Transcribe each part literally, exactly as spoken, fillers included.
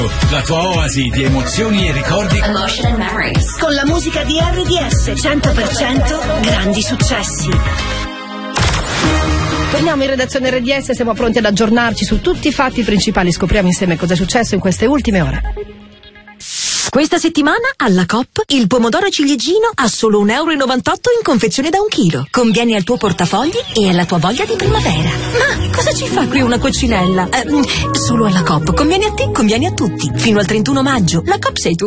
La tua oasi di emozioni e ricordi. Emotion and Memories. Con la musica di R D S cento per cento grandi successi. Torniamo in redazione R D S, siamo pronti ad aggiornarci su tutti i fatti principali. Scopriamo insieme cosa è successo in queste ultime ore. Questa settimana alla Coop il pomodoro ciliegino a solo un euro e novantotto in confezione da un chilo. Conviene al tuo portafogli e alla tua voglia di primavera. Ma cosa ci fa qui una coccinella? Eh, solo alla Coop. Conviene a te, conviene a tutti. Fino al trentuno maggio. La Coop sei tu.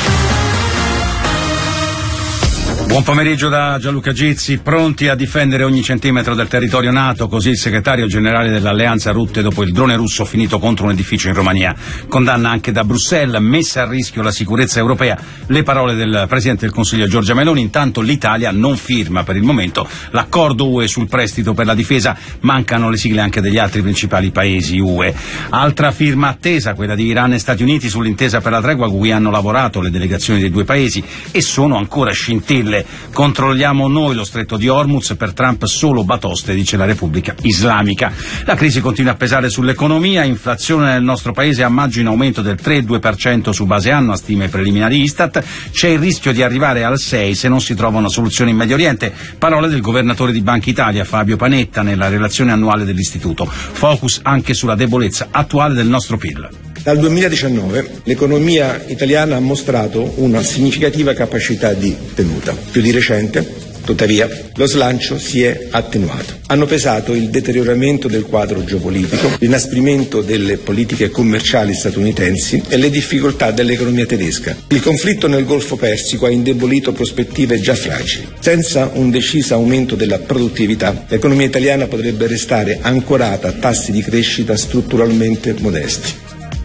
Buon pomeriggio da Gianluca Gizzi, pronti a difendere ogni centimetro del territorio NATO, così il segretario generale dell'Alleanza Rutte dopo il drone russo finito contro un edificio in Romania. Condanna anche da Bruxelles, messa a rischio la sicurezza europea, le parole del Presidente del Consiglio Giorgia Meloni. Intanto l'Italia non firma per il momento l'accordo U E sul prestito per la difesa, mancano le sigle anche degli altri principali paesi U E. Altra firma attesa, quella di Iran e Stati Uniti sull'intesa per la tregua cui hanno lavorato le delegazioni dei due paesi, e sono ancora scintille. Controlliamo noi lo stretto di Hormuz, per Trump solo batoste, dice la Repubblica Islamica. La crisi continua a pesare sull'economia, inflazione nel nostro paese a maggio in aumento del tre virgola due per cento su base anno a stime preliminari Istat, c'è il rischio di arrivare al sei se non si trova una soluzione in Medio Oriente. Parole del governatore di Banca Italia Fabio Panetta nella relazione annuale dell'istituto, focus anche sulla debolezza attuale del nostro P I L. Dal duemiladiciannove l'economia italiana ha mostrato una significativa capacità di tenuta. Più di recente, tuttavia, lo slancio si è attenuato. Hanno pesato il deterioramento del quadro geopolitico, l'inasprimento delle politiche commerciali statunitensi e le difficoltà dell'economia tedesca. Il conflitto nel Golfo Persico ha indebolito prospettive già fragili. Senza un deciso aumento della produttività, l'economia italiana potrebbe restare ancorata a tassi di crescita strutturalmente modesti.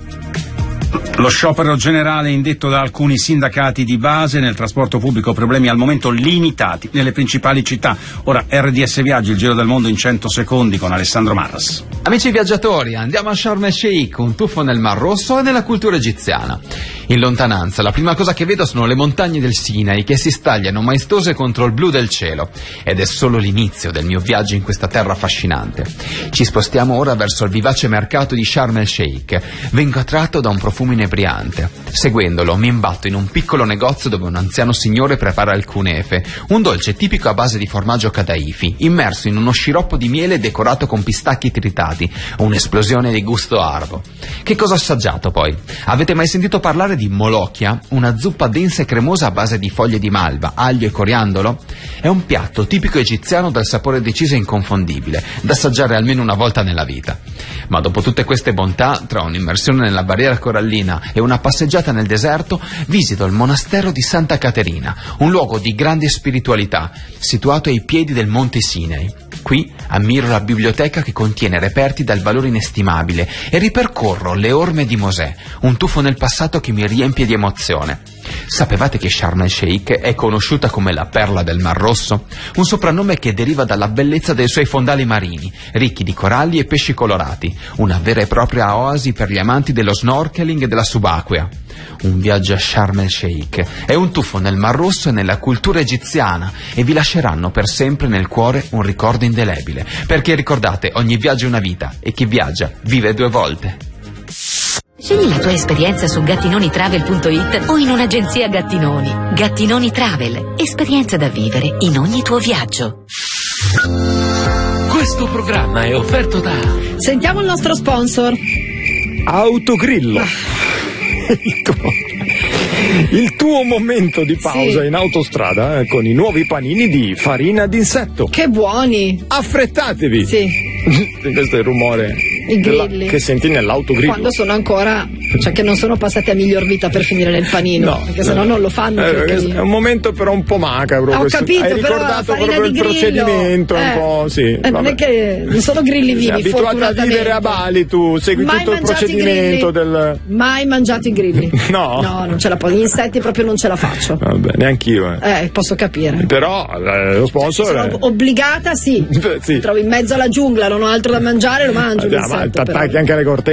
Lo sciopero generale indetto da alcuni sindacati di base nel trasporto pubblico, problemi al momento limitati nelle principali città. Ora R D S Viaggi, il giro del mondo in cento secondi con Alessandro Marras. Amici viaggiatori, andiamo a Sharm el Sheikh, un tuffo nel Mar Rosso e nella cultura egiziana. In lontananza la prima cosa che vedo sono le montagne del Sinai che si stagliano maestose contro il blu del cielo, ed è solo l'inizio del mio viaggio in questa terra affascinante. Ci spostiamo ora verso il vivace mercato di Sharm el Sheikh. Vengo attratto da un profumo inebriante. Seguendolo mi imbatto in un piccolo negozio dove un anziano signore prepara il kunefe, un dolce tipico a base di formaggio kadaifi, immerso in uno sciroppo di miele decorato con pistacchi tritati, un'esplosione di gusto arabo. Che cosa ho assaggiato poi? Avete mai sentito parlare di molochia, una zuppa densa e cremosa a base di foglie di malva, aglio e coriandolo? È un piatto tipico egiziano dal sapore deciso e inconfondibile, da assaggiare almeno una volta nella vita. Ma dopo tutte queste bontà, tra un'immersione nella barriera corallina e una passeggiata nel deserto, visito il monastero di Santa Caterina, un luogo di grande spiritualità, situato ai piedi del Monte Sinai. Qui ammiro la biblioteca che contiene reperti dal valore inestimabile e ripercorro le orme di Mosè, un tuffo nel passato che mi riempie di emozione. Sapevate che Sharm el Sheikh è conosciuta come la perla del Mar Rosso? Un soprannome che deriva dalla bellezza dei suoi fondali marini, ricchi di coralli e pesci colorati, una vera e propria oasi per gli amanti dello snorkeling e della subacquea. Un viaggio a Sharm el Sheikh è un tuffo nel Mar Rosso e nella cultura egiziana, e vi lasceranno per sempre nel cuore un ricordo indelebile, perché ricordate, ogni viaggio è una vita e chi viaggia vive due volte. Scegli la tua esperienza su gattinonitravel punto it o in un'agenzia Gattinoni. Gattinoni Travel, esperienza da vivere in ogni tuo viaggio. Questo programma è offerto da... Sentiamo il nostro sponsor. Autogrillo. Il tuo, il tuo momento di pausa Sì. in autostrada eh, con i nuovi panini di farina d'insetto. Che buoni! Affrettatevi! Sì. Questo è il rumore I della- grilli. che senti nell'autogrillo. Quando sono ancora, cioè che non sono passati a miglior vita per finire nel panino, No, perché sennò no. non lo fanno. Eh, perché è un momento però un po' macabro. Ho questo. capito, Hai però ricordato farina proprio di il grillo. procedimento, Eh, un po', sì. eh, non vabbè. è che non sono grilli vivi, Sei abituato a fortunatamente. vivere a Bali, tu segui Mai tutto il mangiato i procedimento grilli. del... Mai mangiato i grilli. No. No, non ce la posso. Gli insetti proprio non ce la faccio. Vabbè, neanch'io. Eh. Eh, posso capire. Però eh, lo sponsor Sono è... obbligata, sì. Sì. Mi trovo in mezzo alla giungla, non ho altro da mangiare, lo mangio. Ah, ma l'insetto, però. t'attacchi anche alle cortecce.